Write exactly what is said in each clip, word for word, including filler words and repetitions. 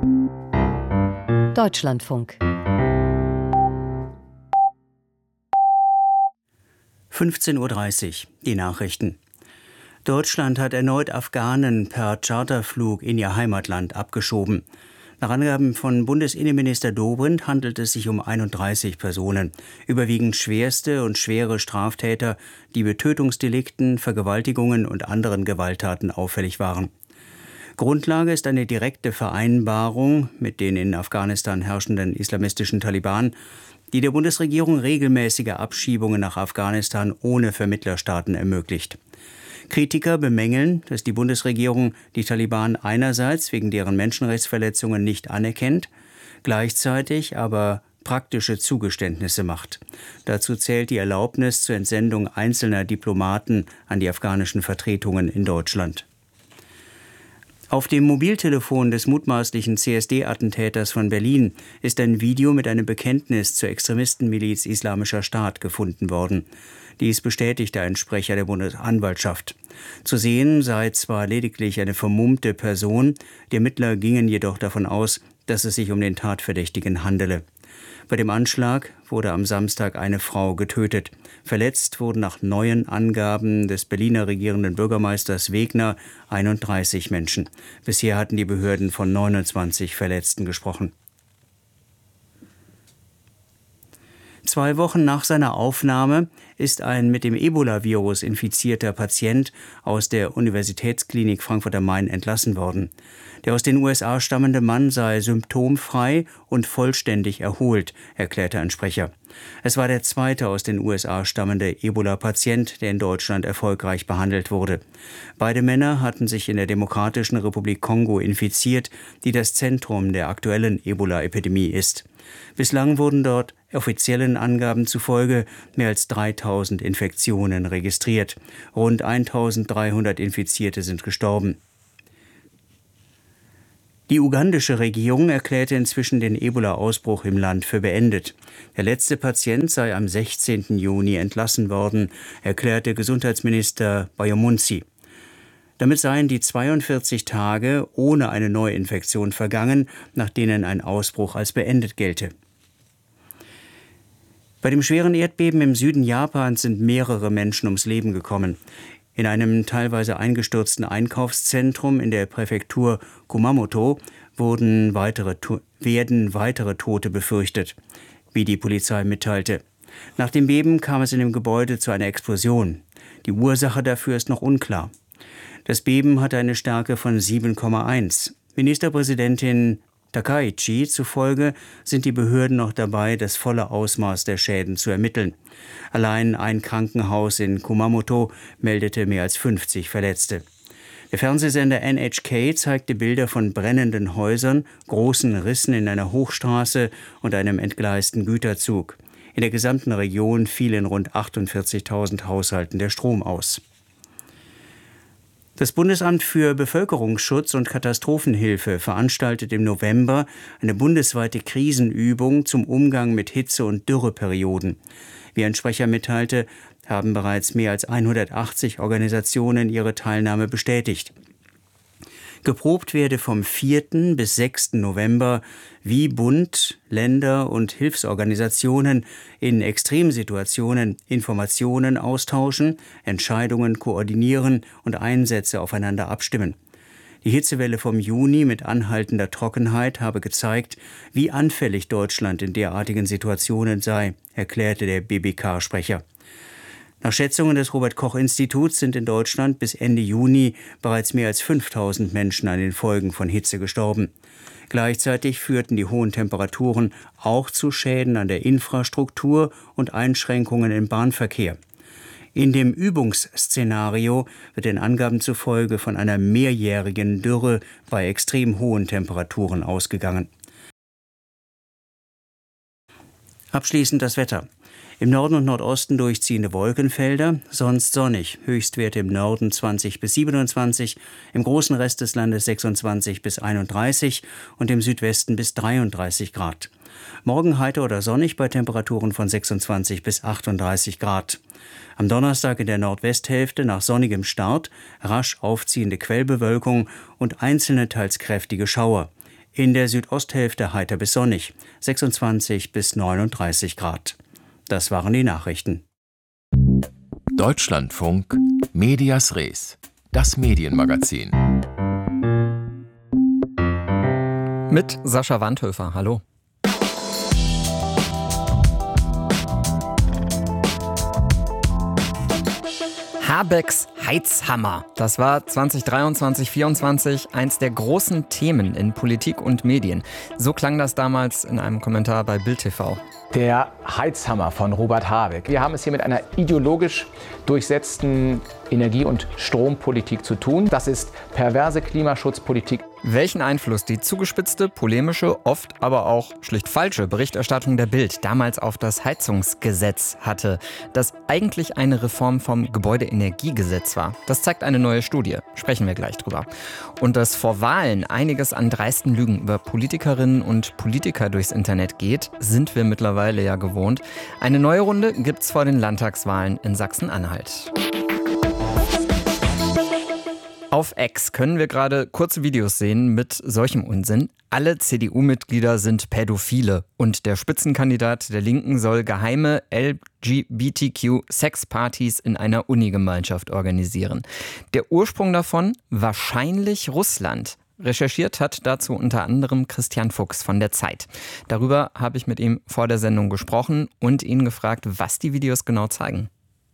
Deutschlandfunk. fünfzehn Uhr dreißig, die Nachrichten. Deutschland hat erneut Afghanen per Charterflug in ihr Heimatland abgeschoben. Nach Angaben von Bundesinnenminister Dobrindt handelt es sich um einunddreißig Personen, überwiegend schwerste und schwere Straftäter, die mit Tötungsdelikten, Vergewaltigungen und anderen Gewalttaten auffällig waren. Grundlage ist eine direkte Vereinbarung mit den in Afghanistan herrschenden islamistischen Taliban, die der Bundesregierung regelmäßige Abschiebungen nach Afghanistan ohne Vermittlerstaaten ermöglicht. Kritiker bemängeln, dass die Bundesregierung die Taliban einerseits wegen deren Menschenrechtsverletzungen nicht anerkennt, gleichzeitig aber praktische Zugeständnisse macht. Dazu zählt die Erlaubnis zur Entsendung einzelner Diplomaten an die afghanischen Vertretungen in Deutschland. Auf dem Mobiltelefon des mutmaßlichen C S D-Attentäters von Berlin ist ein Video mit einem Bekenntnis zur Extremistenmiliz Islamischer Staat gefunden worden. Dies bestätigte ein Sprecher der Bundesanwaltschaft. Zu sehen sei zwar lediglich eine vermummte Person, die Ermittler gingen jedoch davon aus, dass es sich um den Tatverdächtigen handele. Bei dem Anschlag wurde am Samstag eine Frau getötet. Verletzt wurden nach neuen Angaben des Berliner regierenden Bürgermeisters Wegner einunddreißig Menschen. Bisher hatten die Behörden von neunundzwanzig Verletzten gesprochen. Zwei Wochen nach seiner Aufnahme ist ein mit dem Ebola-Virus infizierter Patient aus der Universitätsklinik Frankfurt am Main entlassen worden. Der aus den U S A stammende Mann sei symptomfrei und vollständig erholt, erklärte ein Sprecher. Es war der zweite aus den U S A stammende Ebola-Patient, der in Deutschland erfolgreich behandelt wurde. Beide Männer hatten sich in der Demokratischen Republik Kongo infiziert, die das Zentrum der aktuellen Ebola-Epidemie ist. Bislang wurden dort offiziellen Angaben zufolge mehr als dreitausend Infektionen registriert. Rund eintausenddreihundert Infizierte sind gestorben. Die ugandische Regierung erklärte inzwischen den Ebola-Ausbruch im Land für beendet. Der letzte Patient sei am sechzehnten Juni entlassen worden, erklärte Gesundheitsminister Bayomunsi. Damit seien die zweiundvierzig Tage ohne eine Neuinfektion vergangen, nach denen ein Ausbruch als beendet gelte. Bei dem schweren Erdbeben im Süden Japans sind mehrere Menschen ums Leben gekommen. In einem teilweise eingestürzten Einkaufszentrum in der Präfektur Kumamoto wurden weitere, werden weitere Tote befürchtet, wie die Polizei mitteilte. Nach dem Beben kam es in dem Gebäude zu einer Explosion. Die Ursache dafür ist noch unklar. Das Beben hatte eine Stärke von sieben Komma eins. Ministerpräsidentin Takaichi zufolge sind die Behörden noch dabei, das volle Ausmaß der Schäden zu ermitteln. Allein ein Krankenhaus in Kumamoto meldete mehr als fünfzig Verletzte. Der Fernsehsender N H K zeigte Bilder von brennenden Häusern, großen Rissen in einer Hochstraße und einem entgleisten Güterzug. In der gesamten Region fiel in rund achtundvierzigtausend Haushalten der Strom aus. Das Bundesamt für Bevölkerungsschutz und Katastrophenhilfe veranstaltet im November eine bundesweite Krisenübung zum Umgang mit Hitze- und Dürreperioden. Wie ein Sprecher mitteilte, haben bereits mehr als hundertachtzig Organisationen ihre Teilnahme bestätigt. Geprobt werde vom vierten bis sechsten November, wie Bund, Länder und Hilfsorganisationen in Extremsituationen Informationen austauschen, Entscheidungen koordinieren und Einsätze aufeinander abstimmen. Die Hitzewelle vom Juni mit anhaltender Trockenheit habe gezeigt, wie anfällig Deutschland in derartigen Situationen sei, erklärte der B B K-Sprecher. Nach Schätzungen des Robert-Koch-Instituts sind in Deutschland bis Ende Juni bereits mehr als fünftausend Menschen an den Folgen von Hitze gestorben. Gleichzeitig führten die hohen Temperaturen auch zu Schäden an der Infrastruktur und Einschränkungen im Bahnverkehr. In dem Übungsszenario wird den Angaben zufolge von einer mehrjährigen Dürre bei extrem hohen Temperaturen ausgegangen. Abschließend das Wetter. Im Norden und Nordosten durchziehende Wolkenfelder, sonst sonnig. Höchstwerte im Norden zwanzig bis siebenundzwanzig, im großen Rest des Landes sechsundzwanzig bis einunddreißig und im Südwesten bis dreiunddreißig Grad. Morgen heiter oder sonnig bei Temperaturen von sechsundzwanzig bis achtunddreißig Grad. Am Donnerstag in der Nordwesthälfte nach sonnigem Start rasch aufziehende Quellbewölkung und einzelne teils kräftige Schauer. In der Südosthälfte heiter bis sonnig, sechsundzwanzig bis neununddreißig Grad. Das waren die Nachrichten. Deutschlandfunk Medias Res, das Medienmagazin. Mit Sascha Wandhöfer, hallo. Habecks Heizhammer. Das war zwanzig dreiundzwanzig vierundzwanzig eins der großen Themen in Politik und Medien. So klang das damals in einem Kommentar bei Bild T V. Der Heizhammer von Robert Habeck. Wir haben es hier mit einer ideologisch durchsetzten Energie- und Strompolitik zu tun. Das ist perverse Klimaschutzpolitik. Welchen Einfluss die zugespitzte, polemische, oft aber auch schlicht falsche Berichterstattung der Bild damals auf das Heizungsgesetz hatte, das eigentlich eine Reform vom Gebäudeenergiegesetz war. Das zeigt eine neue Studie. Sprechen wir gleich drüber. Und dass vor Wahlen einiges an dreisten Lügen über Politikerinnen und Politiker durchs Internet geht, sind wir mittlerweile ja gewohnt. Eine neue Runde gibt's vor den Landtagswahlen in Sachsen-Anhalt. Auf X können wir gerade kurze Videos sehen mit solchem Unsinn. Alle C D U-Mitglieder sind Pädophile und der Spitzenkandidat der Linken soll geheime L G B T Q-Sexpartys in einer Unigemeinschaft organisieren. Der Ursprung davon? Wahrscheinlich Russland. Recherchiert hat dazu unter anderem Christian Fuchs von der Zeit. Darüber habe ich mit ihm vor der Sendung gesprochen und ihn gefragt, was die Videos genau zeigen.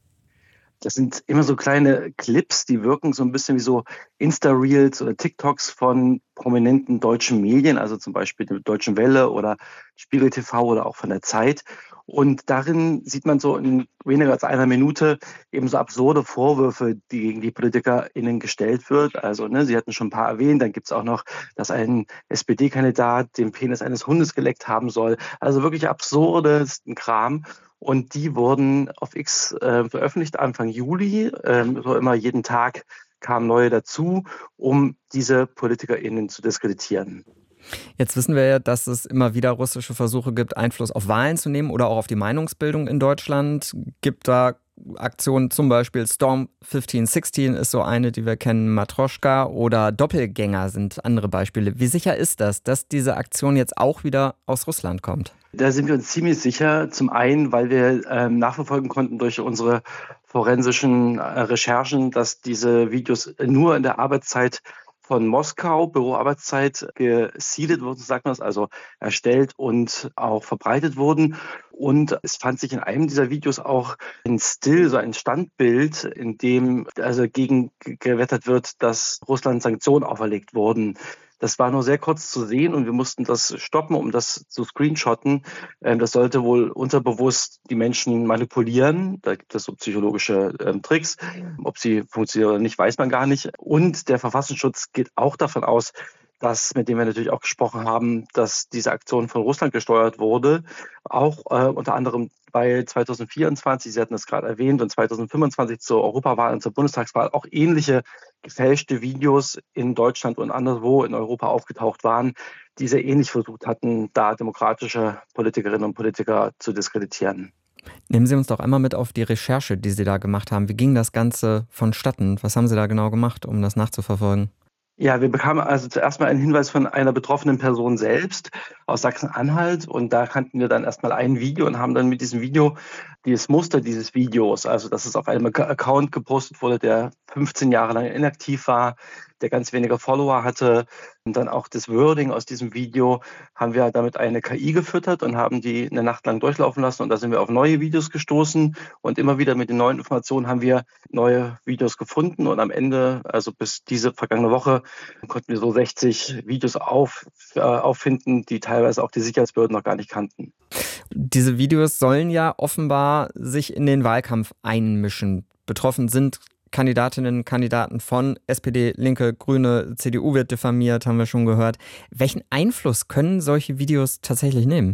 Das sind immer so kleine Clips, die wirken so ein bisschen wie so Insta-Reels oder TikToks von prominenten deutschen Medien, also zum Beispiel der Deutschen Welle oder Spiegel T V oder auch von der Zeit. Und darin sieht man so in weniger als einer Minute eben so absurde Vorwürfe, die gegen die PolitikerInnen gestellt wird. Also, ne, Sie hatten schon ein paar erwähnt, dann gibt es auch noch, dass ein S P D-Kandidat den Penis eines Hundes geleckt haben soll. Also wirklich absurdesten Kram. Und die wurden auf X äh, veröffentlicht Anfang Juli. Ähm, so immer jeden Tag kamen neue dazu, um diese PolitikerInnen zu diskreditieren. Jetzt wissen wir ja, dass es immer wieder russische Versuche gibt, Einfluss auf Wahlen zu nehmen oder auch auf die Meinungsbildung in Deutschland. Gibt da Aktionen, zum Beispiel Storm fünfzehn sechzehn ist so eine, die wir kennen, Matroschka oder Doppelgänger sind andere Beispiele. Wie sicher ist das, dass diese Aktion jetzt auch wieder aus Russland kommt? Da sind wir uns ziemlich sicher. Zum einen, weil wir ähm, nachverfolgen konnten durch unsere forensischen äh, Recherchen, dass diese Videos nur in der Arbeitszeit von Moskau, Büroarbeitszeit, gesiedelt wurden, sagt man das, also erstellt und auch verbreitet wurden. Und es fand sich in einem dieser Videos auch ein Still, so ein Standbild, in dem also gegen gewettert wird, dass Russland Sanktionen auferlegt wurden. Das war nur sehr kurz zu sehen und wir mussten das stoppen, um das zu screenshotten. Das sollte wohl unterbewusst die Menschen manipulieren. Da gibt es so psychologische ähm, Tricks. Ob sie funktionieren oder nicht, weiß man gar nicht. Und der Verfassungsschutz geht auch davon aus, dass, mit dem wir natürlich auch gesprochen haben, dass diese Aktion von Russland gesteuert wurde. Auch äh, unter anderem, weil zwanzig vierundzwanzig, Sie hatten es gerade erwähnt, und zwanzig fünfundzwanzig zur Europawahl und zur Bundestagswahl auch ähnliche gefälschte Videos in Deutschland und anderswo in Europa aufgetaucht waren, die sehr ähnlich versucht hatten, da demokratische Politikerinnen und Politiker zu diskreditieren. Nehmen Sie uns doch einmal mit auf die Recherche, die Sie da gemacht haben. Wie ging das Ganze vonstatten? Was haben Sie da genau gemacht, um das nachzuverfolgen? Ja, wir bekamen also zuerst mal einen Hinweis von einer betroffenen Person selbst aus Sachsen-Anhalt und da kannten wir dann erstmal ein Video und haben dann mit diesem Video dieses Muster dieses Videos, also dass es auf einem Account gepostet wurde, der fünfzehn Jahre lang inaktiv war, der ganz wenige Follower hatte und dann auch das Wording aus diesem Video, haben wir damit eine K I gefüttert und haben die eine Nacht lang durchlaufen lassen und da sind wir auf neue Videos gestoßen und immer wieder mit den neuen Informationen haben wir neue Videos gefunden und am Ende, also bis diese vergangene Woche, konnten wir so sechzig Videos auf, äh, auffinden, die teilweise auch die Sicherheitsbehörden noch gar nicht kannten. Diese Videos sollen ja offenbar sich in den Wahlkampf einmischen. Betroffen sind Kandidatinnen und Kandidaten von S P D, Linke, Grüne, C D U wird diffamiert, haben wir schon gehört. Welchen Einfluss können solche Videos tatsächlich nehmen?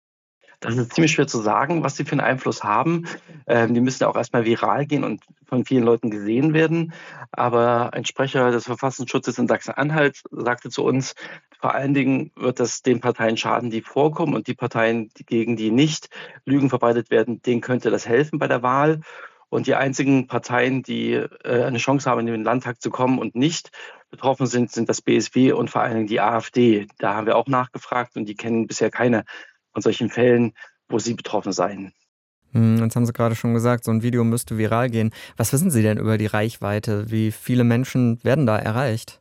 Das ist ziemlich schwer zu sagen, was sie für einen Einfluss haben. Ähm, die müssen ja auch erstmal viral gehen und von vielen Leuten gesehen werden. Aber ein Sprecher des Verfassungsschutzes in Sachsen-Anhalt sagte zu uns, vor allen Dingen wird das den Parteien schaden, die vorkommen und die Parteien, die gegen die nicht Lügen verbreitet werden, denen könnte das helfen bei der Wahl. Und die einzigen Parteien, die äh, eine Chance haben, in den Landtag zu kommen und nicht betroffen sind, sind das B S W und vor allen Dingen die AfD. Da haben wir auch nachgefragt und die kennen bisher keine von solchen Fällen, wo sie betroffen seien. Jetzt haben Sie gerade schon gesagt, so ein Video müsste viral gehen. Was wissen Sie denn über die Reichweite? Wie viele Menschen werden da erreicht?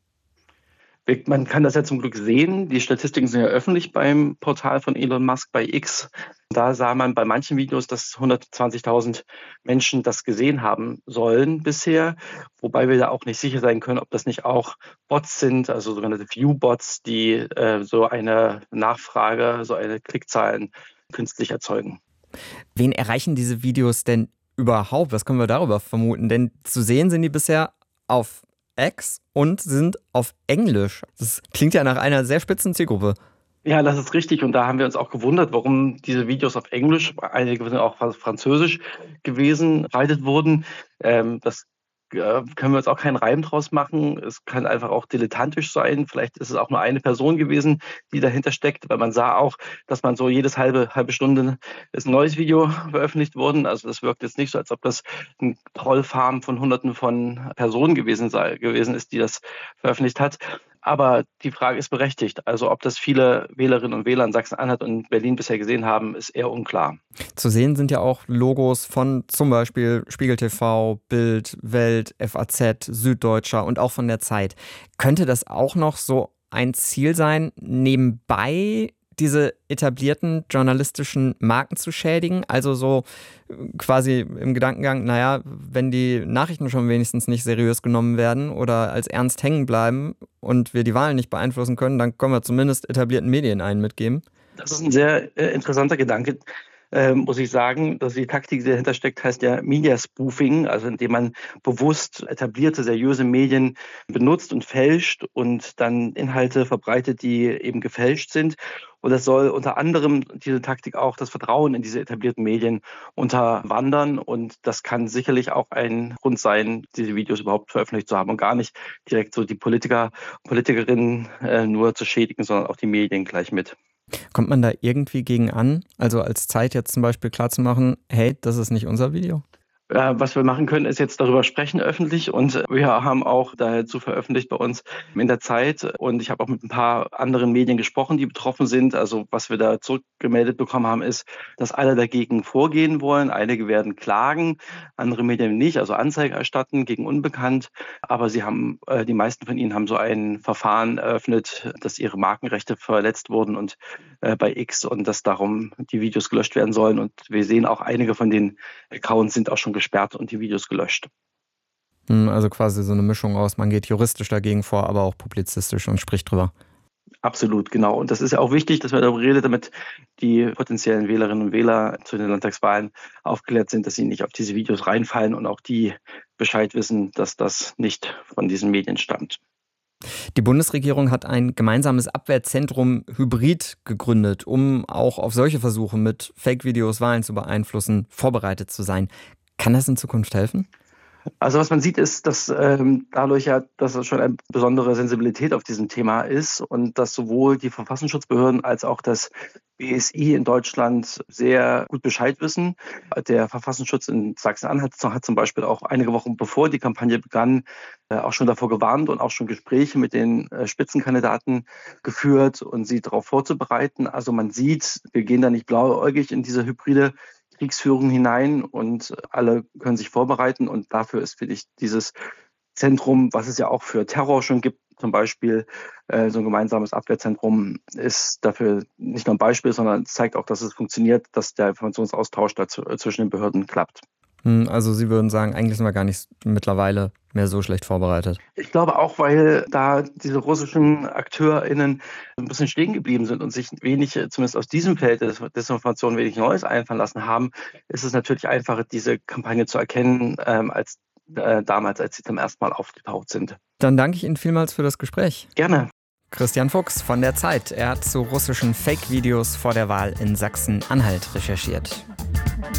Man kann das ja zum Glück sehen. Die Statistiken sind ja öffentlich beim Portal von Elon Musk bei X. Da sah man bei manchen Videos, dass hundertzwanzigtausend Menschen das gesehen haben sollen bisher. Wobei wir da auch nicht sicher sein können, ob das nicht auch Bots sind, also sogenannte View-Bots, die äh, so eine Nachfrage, so eine Klickzahlen künstlich erzeugen. Wen erreichen diese Videos denn überhaupt? Was können wir darüber vermuten? Denn zu sehen sind die bisher auf X und sind auf Englisch. Das klingt ja nach einer sehr spitzen Zielgruppe. Ja, das ist richtig. Und da haben wir uns auch gewundert, warum diese Videos auf Englisch, einige sind auch auf Französisch gewesen, verbreitet wurden. Ähm, das äh, können wir uns auch keinen Reim draus machen. Es kann einfach auch dilettantisch sein. Vielleicht ist es auch nur eine Person gewesen, die dahinter steckt, weil man sah auch, dass man so jedes halbe, halbe Stunde ist ein neues Video veröffentlicht worden. Also das wirkt jetzt nicht so, als ob das ein Trollfarm von Hunderten von Personen gewesen sei, gewesen ist, die das veröffentlicht hat. Aber die Frage ist berechtigt. Also ob das viele Wählerinnen und Wähler in Sachsen-Anhalt und Berlin bisher gesehen haben, ist eher unklar. Zu sehen sind ja auch Logos von zum Beispiel Spiegel T V, Bild, Welt, F A Z, Süddeutscher und auch von der Zeit. Könnte das auch noch so ein Ziel sein, nebenbei diese etablierten journalistischen Marken zu schädigen? Also so quasi im Gedankengang, naja, wenn die Nachrichten schon wenigstens nicht seriös genommen werden oder als ernst hängen bleiben und wir die Wahlen nicht beeinflussen können, dann können wir zumindest etablierten Medien einen mitgeben. Das ist ein sehr äh, interessanter Gedanke. Ähm, muss ich sagen, dass die Taktik, die dahinter steckt, heißt ja Media Spoofing, also indem man bewusst etablierte, seriöse Medien benutzt und fälscht und dann Inhalte verbreitet, die eben gefälscht sind. Und das soll unter anderem diese Taktik auch das Vertrauen in diese etablierten Medien unterwandern. Und das kann sicherlich auch ein Grund sein, diese Videos überhaupt veröffentlicht zu haben und gar nicht direkt so die Politiker und Politikerinnen äh, nur zu schädigen, sondern auch die Medien gleich mit. Kommt man da irgendwie gegen an? Also als Zeit jetzt zum Beispiel klarzumachen, hey, das ist nicht unser Video? Was wir machen können, ist jetzt darüber sprechen öffentlich und wir haben auch dazu veröffentlicht bei uns in der Zeit und ich habe auch mit ein paar anderen Medien gesprochen, die betroffen sind. Also was wir da zurückgemeldet bekommen haben, ist, dass alle dagegen vorgehen wollen. Einige werden klagen, andere Medien nicht, also Anzeige erstatten gegen Unbekannt. Aber sie haben, die meisten von ihnen haben so ein Verfahren eröffnet, dass ihre Markenrechte verletzt wurden und bei X und dass darum die Videos gelöscht werden sollen. Und wir sehen auch, einige von den Accounts sind auch schon gesperrt und die Videos gelöscht. Also quasi so eine Mischung aus, man geht juristisch dagegen vor, aber auch publizistisch und spricht drüber. Absolut, genau. Und das ist ja auch wichtig, dass man darüber redet, damit die potenziellen Wählerinnen und Wähler zu den Landtagswahlen aufgeklärt sind, dass sie nicht auf diese Videos reinfallen und auch die Bescheid wissen, dass das nicht von diesen Medien stammt. Die Bundesregierung hat ein gemeinsames Abwehrzentrum Hybrid gegründet, um auch auf solche Versuche mit Fake-Videos Wahlen zu beeinflussen, vorbereitet zu sein. Kann das in Zukunft helfen? Also was man sieht, ist, dass ähm, dadurch ja, dass es schon eine besondere Sensibilität auf diesem Thema ist und dass sowohl die Verfassungsschutzbehörden als auch das B S I in Deutschland sehr gut Bescheid wissen. Der Verfassungsschutz in Sachsen-Anhalt hat zum Beispiel auch einige Wochen bevor die Kampagne begann, äh, auch schon davor gewarnt und auch schon Gespräche mit den äh, Spitzenkandidaten geführt und sie darauf vorzubereiten. Also man sieht, wir gehen da nicht blauäugig in diese hybride Kriegsführung hinein und alle können sich vorbereiten und dafür ist, finde ich, dieses Zentrum, was es ja auch für Terror schon gibt, zum Beispiel äh, so ein gemeinsames Abwehrzentrum, ist dafür nicht nur ein Beispiel, sondern zeigt auch, dass es funktioniert, dass der Informationsaustausch dazu, äh, zwischen den Behörden klappt. Also Sie würden sagen, eigentlich sind wir gar nicht mittlerweile mehr so schlecht vorbereitet. Ich glaube auch, weil da diese russischen AkteurInnen ein bisschen stehen geblieben sind und sich wenig, zumindest aus diesem Feld der Desinformation, wenig Neues einfallen lassen haben, ist es natürlich einfacher, diese Kampagne zu erkennen, ähm, als äh, damals, als sie zum ersten Mal aufgetaucht sind. Dann danke ich Ihnen vielmals für das Gespräch. Gerne. Christian Fuchs von der Zeit. Er hat zu russischen Fake-Videos vor der Wahl in Sachsen-Anhalt recherchiert.